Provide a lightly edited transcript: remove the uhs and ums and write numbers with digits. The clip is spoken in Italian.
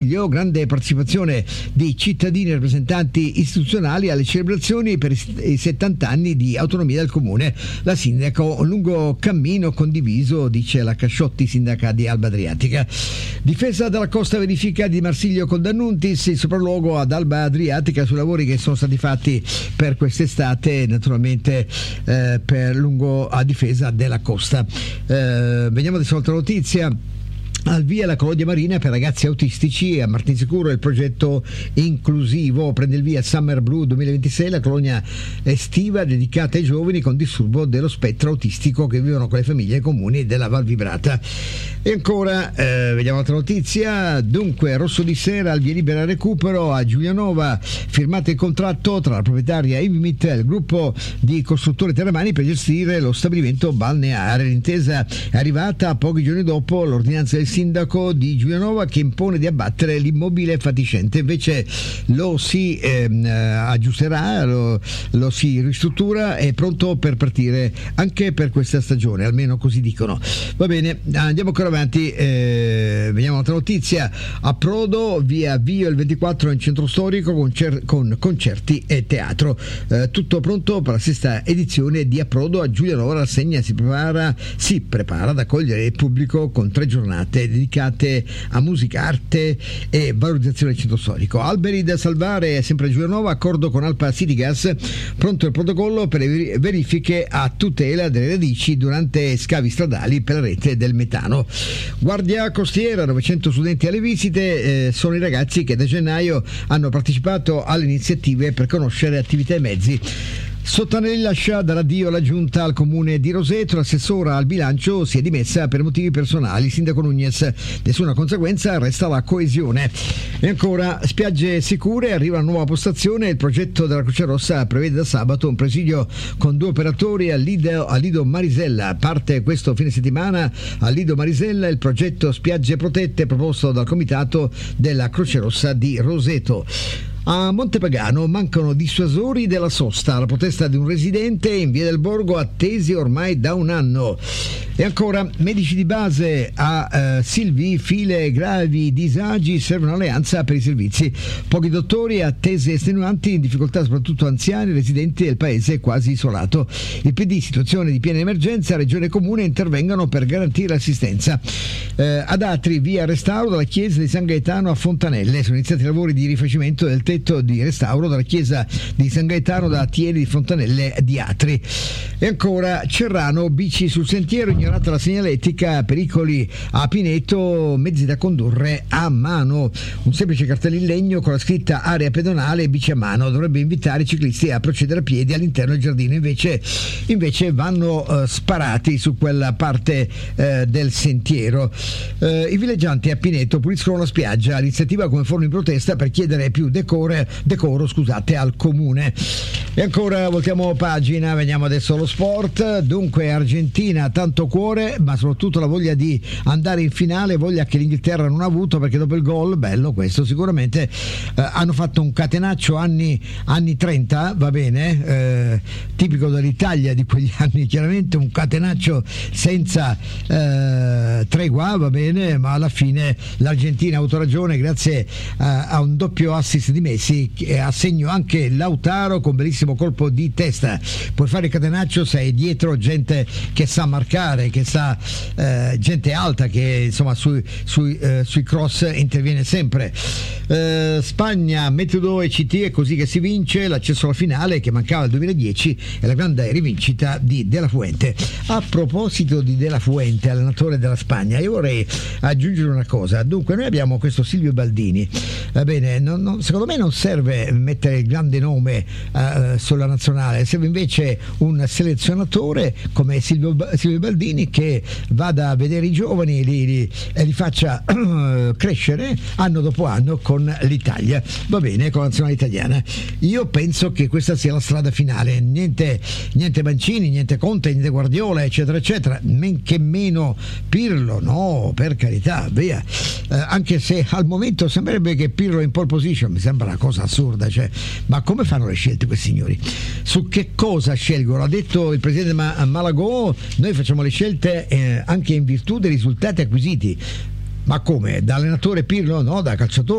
Consiglio, grande partecipazione di cittadini e rappresentanti istituzionali alle celebrazioni per i 70 anni di autonomia del comune. La sindaco, un lungo cammino condiviso, dice la Casciotti, sindaca di Alba Adriatica. Difesa della costa, verifica di Marsilio con D'Annuntis, il sopralluogo ad Alba Adriatica sui lavori che sono stati fatti per quest'estate, naturalmente per lungo a difesa della costa. Veniamo adesso all'altra notizia. Al via la colonia marina per ragazzi autistici. A Martinsicuro il progetto inclusivo prende il via Summer Blue 2026, la colonia estiva dedicata ai giovani con disturbo dello spettro autistico che vivono con le famiglie comuni della Val Vibrata. E ancora vediamo un'altra notizia. Dunque, Rosso di Sera al via libera recupero a Giulianova, firmato il contratto tra la proprietaria Invimit e il gruppo di costruttori terramani per gestire lo stabilimento balneare. L'intesa è arrivata pochi giorni dopo l'ordinanza del sindaco di Giulianova che impone di abbattere l'immobile fatiscente. Invece lo si aggiusterà, lo si ristruttura, è pronto per partire anche per questa stagione, almeno così dicono. Va bene, andiamo ancora avanti, vediamo un'altra notizia. A Prodo via Vio il 24 in centro storico con concerti e teatro, tutto pronto per la sesta edizione di Approdo a Giulianova. La rassegna si prepara ad accogliere il pubblico con 3 giornate dedicate a musica, arte e valorizzazione del centro storico. Alberi da salvare sempre a Giulianova, accordo con Alpa City Gas, pronto il protocollo per le verifiche a tutela delle radici durante scavi stradali per la rete del metano. Guardia costiera, 900 studenti alle visite, sono i ragazzi che da gennaio hanno partecipato alle iniziative per conoscere attività e mezzi. Sottanelli lascia dare addio alla giunta al comune di Roseto, l'assessora al bilancio si è dimessa per motivi personali, sindaco Nunez, nessuna conseguenza, resta la coesione. E ancora, spiagge sicure, arriva una nuova postazione, il progetto della Croce Rossa prevede da sabato un presidio con 2 operatori al Lido Marisella. Parte questo fine settimana al Lido Marisella il progetto Spiagge Protette proposto dal comitato della Croce Rossa di Roseto. A Montepagano mancano dissuasori della sosta, la protesta di un residente in via del Borgo attesi ormai da un anno. E ancora, medici di base a Silvi, file gravi disagi, serve un'alleanza per i servizi. Pochi dottori, attese estenuanti, in difficoltà soprattutto anziani, residenti del paese quasi isolato. Il PD, situazione di piena emergenza, regione e comune intervengono per garantire l'assistenza. Ad Atri, via restauro dalla chiesa di San Gaetano a Fontanelle, sono iniziati i lavori di rifacimento del tetto di restauro della chiesa di San Gaetano da Tieri di Fontanelle di Atri. E ancora, Cerrano, bici sul sentiero, ignorata la segnaletica, pericoli a Pineto, mezzi da condurre a mano. Un semplice cartello in legno con la scritta area pedonale bici a mano dovrebbe invitare i ciclisti a procedere a piedi all'interno del giardino, invece vanno sparati su quella parte del sentiero. I villeggianti a Pineto puliscono la spiaggia, l'iniziativa come forma di protesta per chiedere più decoro al comune. E ancora voltiamo pagina, veniamo adesso allo sport. Dunque, Argentina, tanto cuore ma soprattutto la voglia di andare in finale, voglia che l'Inghilterra non ha avuto, perché dopo il gol, bello questo sicuramente, hanno fatto un catenaccio anni 30, va bene, tipico dell'Italia di quegli anni, chiaramente un catenaccio senza tregua, va bene, ma alla fine l'Argentina ha avuto ragione grazie a un doppio assist di Messi, che ha segno anche Lautaro con bellissimo colpo di testa. Puoi fare il catenaccio se hai dietro gente che sa marcare, che sa gente alta, che insomma sui cross interviene sempre. Spagna, metodo ECT, è così che si vince l'accesso alla finale che mancava nel 2010 e la grande rivincita di De La Fuente. A proposito di De La Fuente, allenatore della Spagna, io vorrei aggiungere una cosa. Dunque, noi abbiamo questo Silvio Baldini, va bene, secondo me non serve mettere il grande nome sulla nazionale, serve invece un selezionatore come Silvio Baldini che vada a vedere i giovani e li faccia crescere anno dopo anno con l'Italia, va bene, con la nazionale italiana. Io penso che questa sia la strada finale, niente Mancini, niente Conte, niente Guardiola, eccetera eccetera, men che meno Pirlo, no, per carità, via, anche se al momento sembrerebbe che Pirlo in pole position, mi sembra una cosa assurda, cioè, ma come fanno le scelte questi signori? Su che cosa scelgono? Ha detto il presidente Malagò, noi facciamo le scelte anche in virtù dei risultati acquisiti. Ma come? Da allenatore Pirlo? No, da calciatore.